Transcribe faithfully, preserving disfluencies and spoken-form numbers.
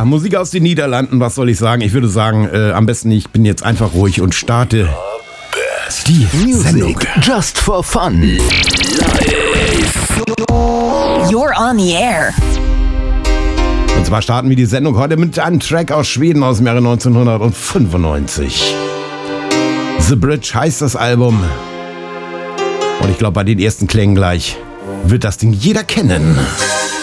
Ja, Musik aus den Niederlanden, was soll ich sagen? Ich würde sagen, äh, am besten ich bin jetzt einfach ruhig und starte die Sendung. Music just for fun. You're on the air. Und zwar starten wir die Sendung heute mit einem Track aus Schweden aus dem Jahre neunzehnhundertfünfundneunzig. The Bridge heißt das Album. Und ich glaube, bei den ersten Klängen gleich wird das Ding jeder kennen.